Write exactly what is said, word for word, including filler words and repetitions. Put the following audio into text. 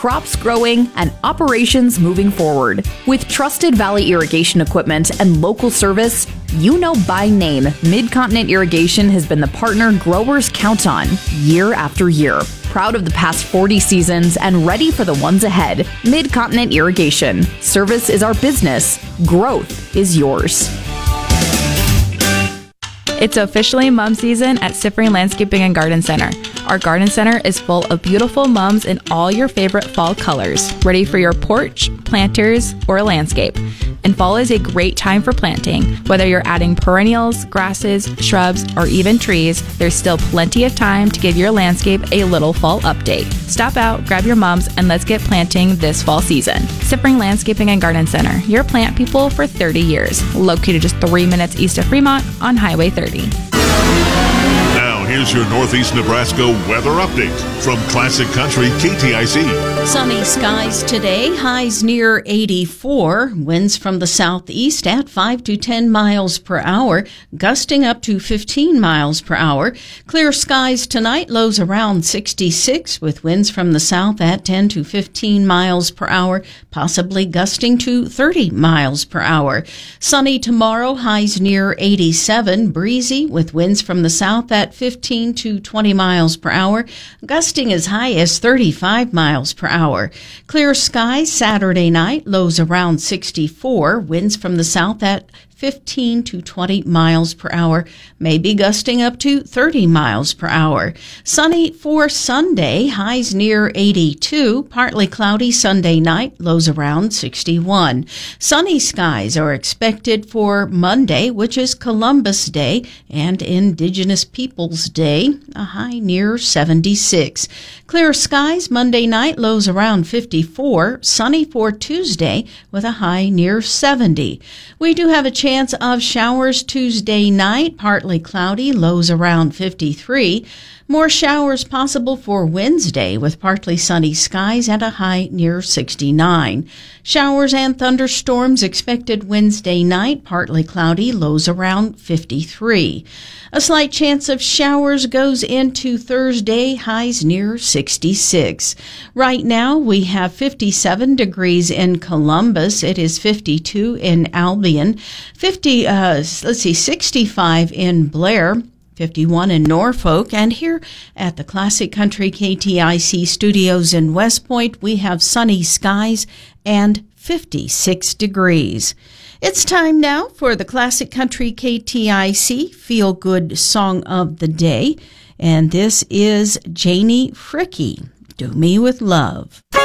crops growing, and operations moving forward. With trusted Valley irrigation equipment and local service, you know by name, Mid-Continent Irrigation has been the partner growers count on year after year. Proud of the past forty seasons and ready for the ones ahead. Mid-Continent Irrigation. Service is our business. Growth is yours. It's officially mum season at Siffring Landscaping and Garden Center. Our garden center is full of beautiful mums in all your favorite fall colors, ready for your porch, planters, or landscape. And fall is a great time for planting. Whether you're adding perennials, grasses, shrubs, or even trees, there's still plenty of time to give your landscape a little fall update. Stop out, grab your mums, and let's get planting this fall season. Siffring Landscaping and Garden Center, your plant people for thirty years. Located just three minutes east of Fremont on Highway thirty. Now, here's your Northeast Nebraska weather update from Classic Country K T I C. Sunny skies today, highs near eighty-four, winds from the southeast at five to ten miles per hour, gusting up to fifteen miles per hour. Clear skies tonight, lows around sixty-six, with winds from the south at ten to fifteen miles per hour, possibly gusting to thirty miles per hour. Sunny tomorrow, highs near eighty-seven, breezy, with winds from the south at fifteen to twenty miles per hour, gusting as high as thirty-five miles per hour. Clear skies Saturday night, lows around sixty-four, winds from the south at fifteen to twenty miles per hour, maybe gusting up to thirty miles per hour. Sunny for Sunday, highs near eighty-two, partly cloudy Sunday night, lows around sixty-one. Sunny skies are expected for Monday, which is Columbus Day and Indigenous Peoples Day, a high near seventy-six. Clear skies Monday night, lows around fifty-four, sunny for Tuesday with a high near seventy. We do have a chance of showers Tuesday night, partly cloudy, lows around fifty-three. More showers possible for Wednesday with partly sunny skies and a high near sixty-nine. Showers and thunderstorms expected Wednesday night, partly cloudy, lows around fifty-three. A slight chance of showers goes into Thursday, highs near sixty-six. Right now we have fifty-seven degrees in Columbus. It is fifty-two in Albion. fifty, uh, let's see, sixty-five in Blair. fifty-one in Norfolk, and here at the Classic Country K T I C studios in West Point, we have sunny skies and fifty-six degrees. It's time now for the Classic Country K T I C Feel Good Song of the Day, and this is Janie Fricke, Do Me With Love.